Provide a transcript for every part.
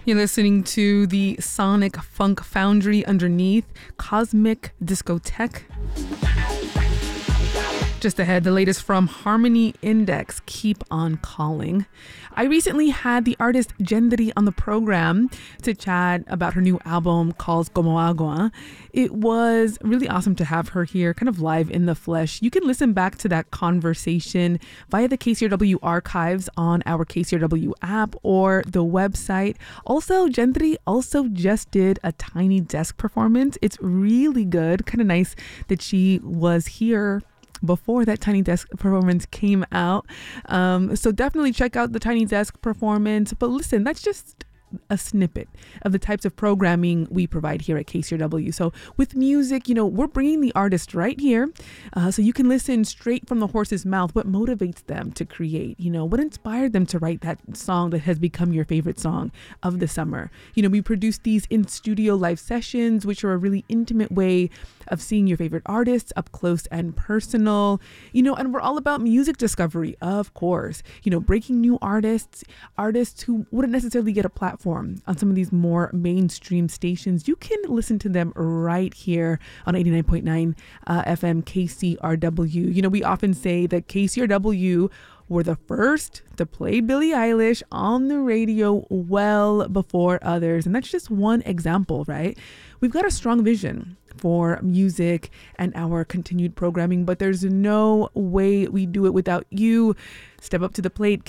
You're listening to the Sonic Funk Foundry underneath Cosmic Discotheque. Just ahead, the latest from Harmony Index, Keep on Calling. I recently had the artist Gendry on the program to chat about her new album called Como Agua. It was really awesome to have her here kind of live in the flesh. You can listen back to that conversation via the KCRW archives on our KCRW app or the website. Also, Gendry also just did a Tiny Desk performance. It's really good. Kind of nice that she was here before that Tiny Desk performance came out. So definitely check out the Tiny Desk performance. But listen, that's just a snippet of the types of programming we provide here at KCRW. So with music, we're bringing the artist right here, so you can listen straight from the horse's mouth what motivates them to create, what inspired them to write that song that has become your favorite song of the summer. We produce these in studio live sessions, which are a really intimate way of seeing your favorite artists up close and personal, and we're all about music discovery, of course, breaking new artists who wouldn't necessarily get a platform on some of these more mainstream stations. You can listen to them right here on 89.9 FM KCRW. We often say that KCRW were the first to play Billie Eilish on the radio well before others. And that's just one example, right? We've got a strong vision for music and our continued programming, but there's no way we do it without you. Step up to the plate,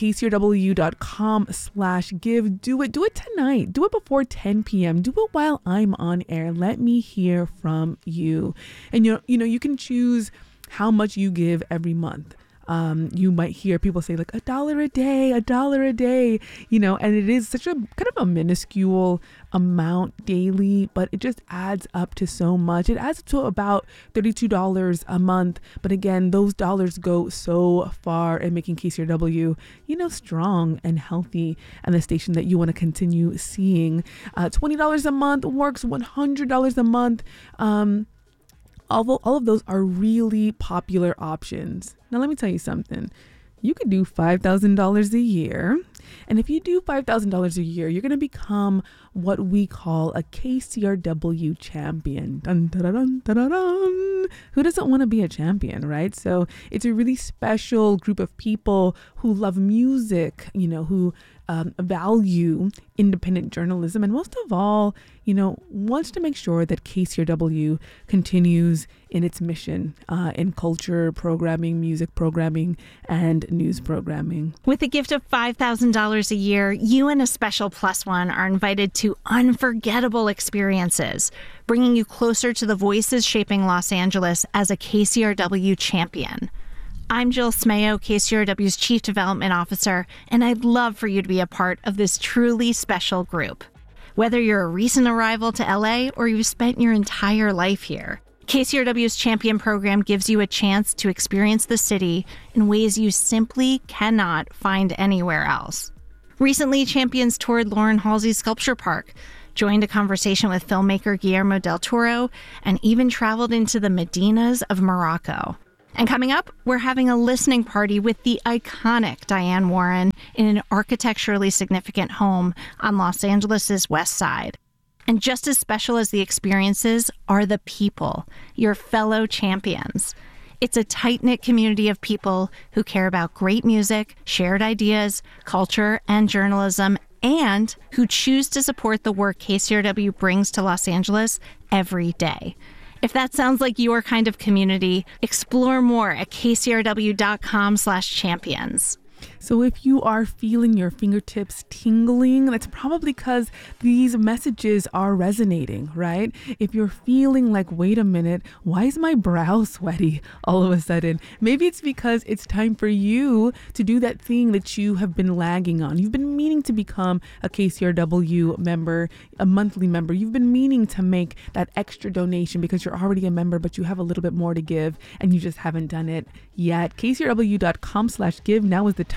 kcrw.com/give. Do it tonight. Do it before 10 p.m. Do it while I'm on air. Let me hear from you. And you can choose how much you give every month. You might hear people say like $1 a day, and it is such a kind of a minuscule amount daily, but it just adds up to so much. It adds to about $32 a month. But again, those dollars go so far in making KCRW, strong and healthy and the station that you want to continue seeing. $20 a month works, $100 a month. All of those are really popular options. Now, let me tell you something. You could do $5,000 a year. And if you do $5,000 a year, you're going to become what we call a KCRW champion. Dun, dun, dun, dun, dun, dun. Who doesn't want to be a champion, right? So it's a really special group of people who love music, who value independent journalism, and most of all, wants to make sure that KCRW continues in its mission in culture programming, music programming, and news programming. With a gift of $5,000 a year, you and a special plus one are invited to unforgettable experiences, bringing you closer to the voices shaping Los Angeles as a KCRW champion. I'm Jill Smayo, KCRW's Chief Development Officer, and I'd love for you to be a part of this truly special group. Whether you're a recent arrival to LA or you've spent your entire life here, KCRW's Champion program gives you a chance to experience the city in ways you simply cannot find anywhere else. Recently, Champions toured Lauren Halsey's Sculpture Park, joined a conversation with filmmaker Guillermo del Toro, and even traveled into the Medinas of Morocco. And coming up, we're having a listening party with the iconic Diane Warren in an architecturally significant home on Los Angeles' West Side. And just as special as the experiences are the people, your fellow champions. It's a tight-knit community of people who care about great music, shared ideas, culture, and journalism, and who choose to support the work KCRW brings to Los Angeles every day. If that sounds like your kind of community, explore more at kcrw.com/champions. So if you are feeling your fingertips tingling, that's probably because these messages are resonating, right? If you're feeling like, wait a minute, why is my brow sweaty all of a sudden? Maybe it's because it's time for you to do that thing that you have been lagging on. You've been meaning to become a KCRW member, a monthly member. You've been meaning to make that extra donation because you're already a member, but you have a little bit more to give and you just haven't done it yet. KCRW.com/give. Now is the time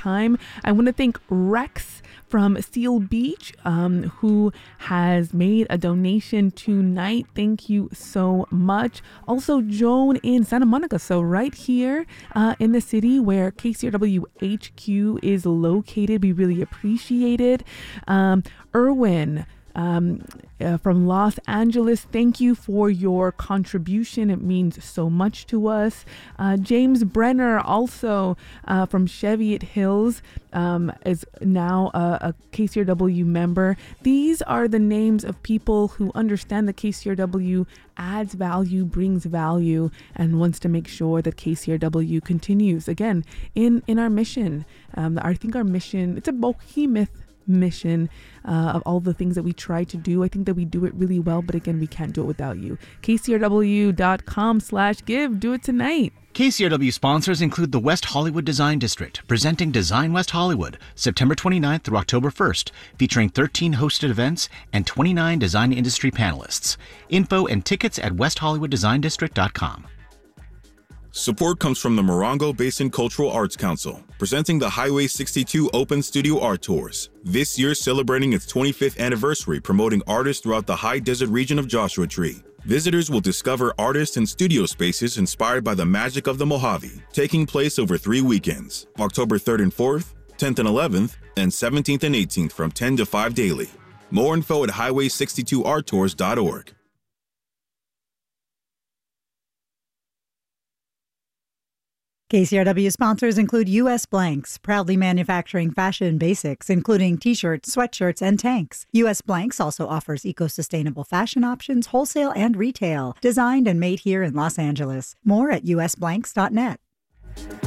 time. I want to thank Rex from Seal Beach, who has made a donation tonight. Thank you so much. Also, Joan in Santa Monica, so right here in the city where KCRW HQ is located. We really appreciate it. Erwin from Los Angeles, thank you for your contribution. It means so much to us. James Brenner, also from Cheviot Hills, is now a KCRW member. These are the names of people who understand that KCRW adds value, brings value, and wants to make sure that KCRW continues, again, in our mission. I think our mission, it's a behemoth mission of all the things that we try to do. I think that we do it really well, but again, we can't do it without you. KCRW.com/give. Do it tonight. KCRW sponsors include the West Hollywood Design District, presenting Design West Hollywood, September 29th through October 1st, featuring 13 hosted events and 29 design industry panelists. Info and tickets at westhollywooddesign.com. Support comes from the Morongo Basin Cultural Arts Council, presenting the Highway 62 Open Studio Art Tours. This year celebrating its 25th anniversary, promoting artists throughout the high desert region of Joshua Tree. Visitors will discover artists and studio spaces inspired by the magic of the Mojave, taking place over 3 weekends, October 3rd and 4th, 10th and 11th, and 17th and 18th from 10 to 5 daily. More info at highway62arttours.org. KCRW sponsors include U.S. Blanks, proudly manufacturing fashion basics, including t-shirts, sweatshirts, and tanks. U.S. Blanks also offers eco-sustainable fashion options, wholesale and retail, designed and made here in Los Angeles. More at usblanks.net.